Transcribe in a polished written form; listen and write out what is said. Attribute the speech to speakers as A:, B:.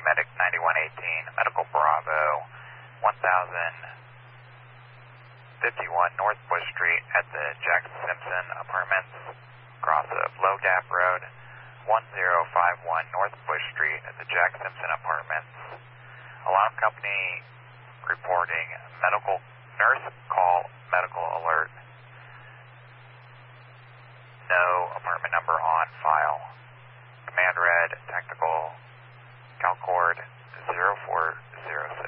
A: paramedic 9118, Medical Bravo, 1051 North Bush Street at the Jack Simpson Apartments, cross of Low Gap Road, 1051 North Bush Street at the Jack Simpson Apartments. Alarm company reporting medical nurse call medical alert. No apartment number on file. Command red, tactical, Calcord 0406.